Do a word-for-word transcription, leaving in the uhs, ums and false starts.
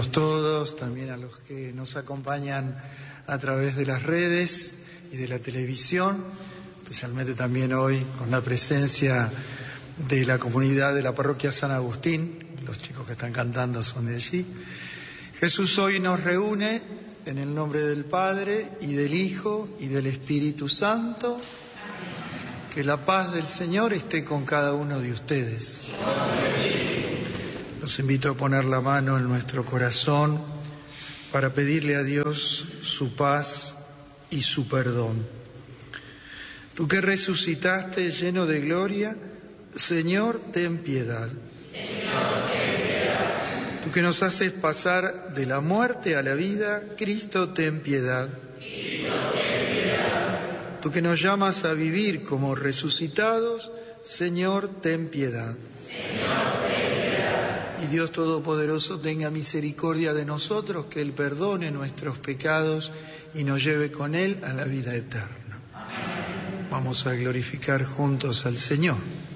Todos, también a los que nos acompañan a través de las redes y de la televisión, especialmente también hoy con la presencia de la comunidad de la parroquia San Agustín. Los chicos que están cantando son de allí. Jesús hoy nos reúne en el nombre del Padre y del Hijo y del Espíritu Santo. Que la paz del Señor esté con cada uno de ustedes. Los invito a poner la mano en nuestro corazón para pedirle a Dios su paz y su perdón. Tú que resucitaste lleno de gloria, Señor, ten piedad. Señor, ten piedad. Tú que nos haces pasar de la muerte a la vida, Cristo, ten piedad. Cristo, ten piedad. Tú que nos llamas a vivir como resucitados, Señor, ten piedad. Señor, y Dios Todopoderoso tenga misericordia de nosotros, que Él perdone nuestros pecados y nos lleve con Él a la vida eterna. Amén. Vamos a glorificar juntos al Señor.